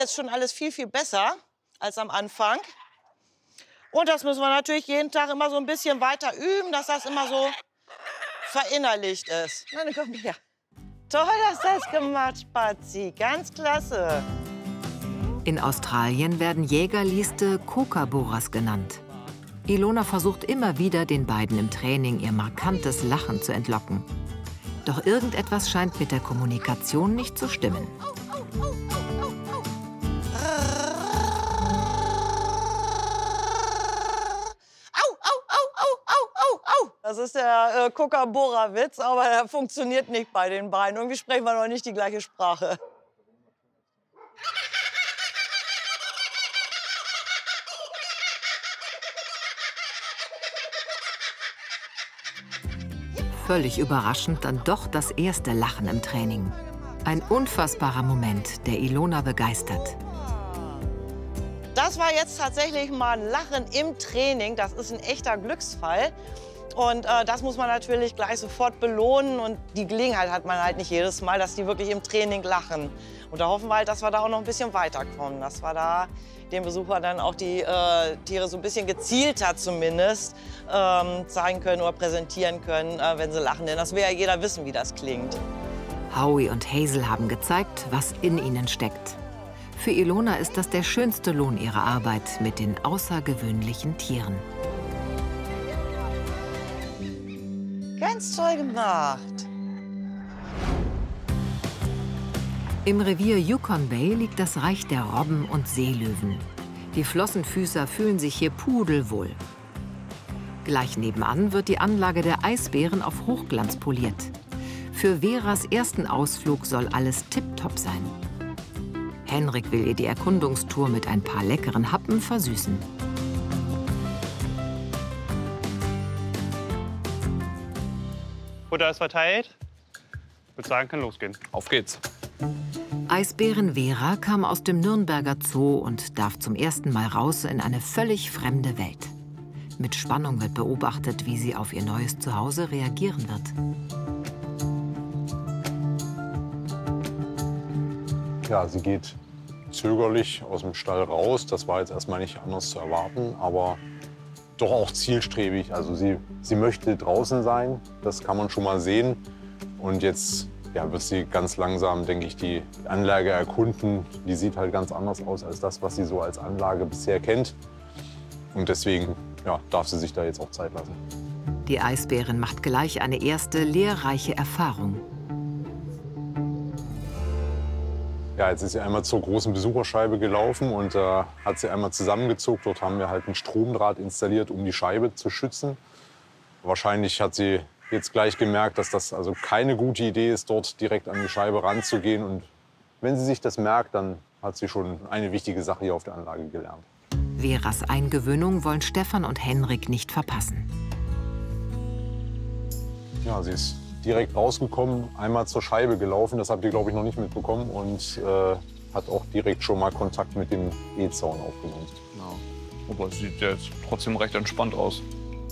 Jetzt schon alles viel, viel besser als am Anfang. Und das müssen wir natürlich jeden Tag immer so ein bisschen weiter üben, dass das immer so verinnerlicht ist. Na, dann komm her. Toll hast du das gemacht, Spazi. Ganz klasse. In Australien werden Jägerlieste Kookaburras genannt. Ilona versucht immer wieder, den beiden im Training ihr markantes Lachen zu entlocken. Doch irgendetwas scheint mit der Kommunikation nicht zu stimmen. Das ist der Kookaburra-Witz, aber der funktioniert nicht bei den beiden. Irgendwie sprechen wir noch nicht die gleiche Sprache. Völlig überraschend dann doch das erste Lachen im Training. Ein unfassbarer Moment, der Ilona begeistert. Das war jetzt tatsächlich mal ein Lachen im Training. Das ist ein echter Glücksfall. Und das muss man natürlich gleich sofort belohnen. Und die Gelegenheit hat man halt nicht jedes Mal, dass die wirklich im Training lachen. Und da hoffen wir halt, dass wir da auch noch ein bisschen weiterkommen. Dass wir da dem Besucher dann auch die Tiere so ein bisschen gezielter zumindest zeigen können oder präsentieren können, wenn sie lachen. Denn das will ja jeder wissen, wie das klingt. Howie und Hazel haben gezeigt, was in ihnen steckt. Für Ilona ist das der schönste Lohn ihrer Arbeit mit den außergewöhnlichen Tieren. Ganz toll gemacht. Im Revier Yukon Bay liegt das Reich der Robben und Seelöwen. Die Flossenfüßer fühlen sich hier pudelwohl. Gleich nebenan wird die Anlage der Eisbären auf Hochglanz poliert. Für Veras ersten Ausflug soll alles tipptopp sein. Henrik will ihr die Erkundungstour mit ein paar leckeren Happen versüßen. Futter ist verteilt. Ich würde sagen, kann losgehen. Auf geht's. Eisbären Vera kam aus dem Nürnberger Zoo und darf zum ersten Mal raus in eine völlig fremde Welt. Mit Spannung wird beobachtet, wie sie auf ihr neues Zuhause reagieren wird. Ja, sie geht zögerlich aus dem Stall raus. Das war jetzt erstmal nicht anders zu erwarten, aber doch auch zielstrebig. Also sie möchte draußen sein, das kann man schon mal sehen. Und jetzt wird sie ganz langsam, denke ich, die Anlage erkunden. Die sieht halt ganz anders aus als das, was sie so als Anlage bisher kennt. Und deswegen darf sie sich da jetzt auch Zeit lassen. Die Eisbärin macht gleich eine erste lehrreiche Erfahrung. Ja, jetzt ist sie einmal zur großen Besucherscheibe gelaufen und hat sie einmal zusammengezuckt. Dort haben wir halt einen Stromdraht installiert, um die Scheibe zu schützen. Wahrscheinlich hat sie jetzt gleich gemerkt, dass das also keine gute Idee ist, dort direkt an die Scheibe ranzugehen. Und wenn sie sich das merkt, dann hat sie schon eine wichtige Sache hier auf der Anlage gelernt. Veras Eingewöhnung wollen Stefan und Henrik nicht verpassen. Ja, sie ist direkt rausgekommen, einmal zur Scheibe gelaufen. Das habt ihr, glaube ich, noch nicht mitbekommen. Und hat auch direkt schon mal Kontakt mit dem E-Zaun aufgenommen. Ja. Aber es sieht jetzt trotzdem recht entspannt aus.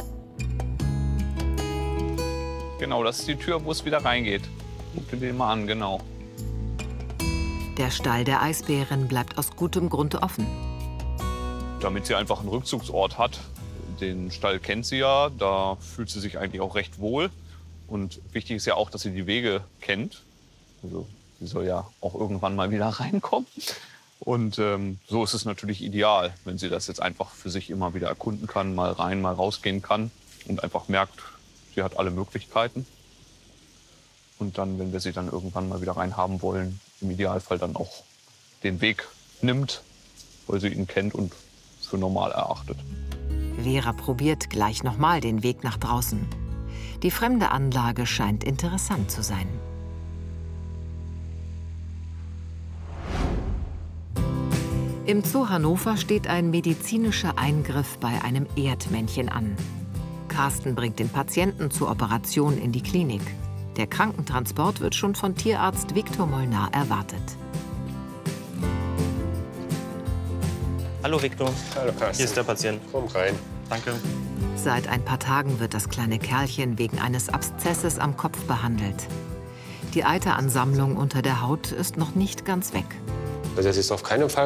Genau, das ist die Tür, wo es wieder reingeht. Guck dir den mal an, genau. Der Stall der Eisbärin bleibt aus gutem Grund offen. Damit sie einfach einen Rückzugsort hat. Den Stall kennt sie ja, da fühlt sie sich eigentlich auch recht wohl. Und wichtig ist ja auch, dass sie die Wege kennt. Also sie soll ja auch irgendwann mal wieder reinkommen. Und so ist es natürlich ideal, wenn sie das jetzt einfach für sich immer wieder erkunden kann, mal rein, mal rausgehen kann und einfach merkt, sie hat alle Möglichkeiten. Und dann, wenn wir sie dann irgendwann mal wieder reinhaben wollen, im Idealfall dann auch den Weg nimmt, weil sie ihn kennt und für normal erachtet. Vera probiert gleich nochmal den Weg nach draußen. Die fremde Anlage scheint interessant zu sein. Im Zoo Hannover steht ein medizinischer Eingriff bei einem Erdmännchen an. Carsten bringt den Patienten zur Operation in die Klinik. Der Krankentransport wird schon von Tierarzt Viktor Molnar erwartet. Hallo Viktor. Hallo Carsten. Hier ist der Patient. Komm rein. Danke. Seit ein paar Tagen wird das kleine Kerlchen wegen eines Abszesses am Kopf behandelt. Die Eiteransammlung unter der Haut ist noch nicht ganz weg. Also es ist auf keinen Fall